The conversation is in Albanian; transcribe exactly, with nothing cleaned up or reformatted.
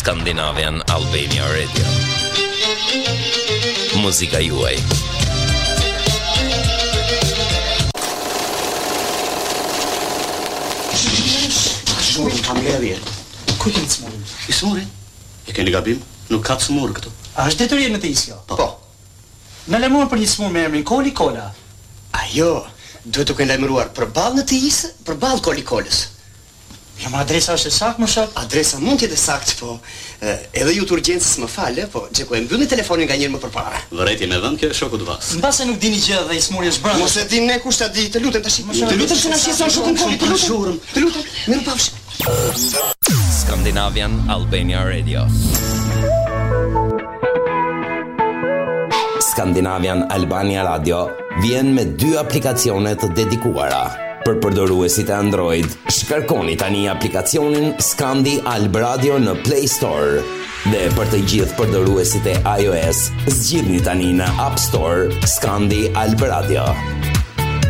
Skandinavian Albania Radio. Muzika juaj. Smurin, kam lerje. Ku keni smurin? I smurin? E keni gabim? Nuk ka të smurë këtu. A është detyrim në të isjo? Po. Në lajmëruar për një smur me emrin Koli Kola. Ajo, duhet të kënë lajmëruar përballë në të isë, përballë Koli Kolës. Jo, ma adresa është e saktë, më shok? Adresa mund të jetë e saktë, po edhe ju të urgjencës më falë, po Xheku e mbyllni telefonin nganjëherë më përpara. Vërejtje me dhënë kjo shoku të vas. Mbase nuk dini gjë dhe i smuri është brenda. Mos e dinë ne kush ta di, të lutem tash. Të lutem se na shqetëson shokun Koli, të lutem. Të lutem. Mirupafshi. Skandinavian Albania Radio. Skandinavian Albania Radio vjen me dy aplikacione të dedikuara. Për përdoruesit e Android, shkarkoni tani aplikacionin Skandi Alb Radio në Play Store. Dhe për të gjithë përdoruesit e iOS, zgjidhni tani në App Store Skandi Alb Radio.